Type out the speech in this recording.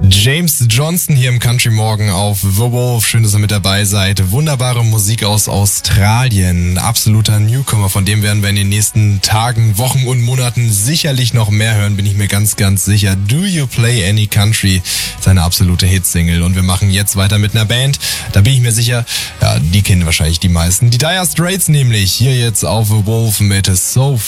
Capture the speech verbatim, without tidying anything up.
James Johnson hier im Country Morgen auf The Wolf. Schön, dass ihr mit dabei seid. Wunderbare Musik aus Australien. Absoluter Newcomer, von dem werden wir in den nächsten Tagen, Wochen und Monaten sicherlich noch mehr hören, bin ich mir ganz, ganz sicher. Do You Play Any Country? Seine absolute Hitsingle. Und wir machen jetzt weiter mit einer Band. Da bin ich mir sicher, ja, die kennen wahrscheinlich die meisten. Die Dire Straits nämlich. Hier jetzt auf The Wolf mit So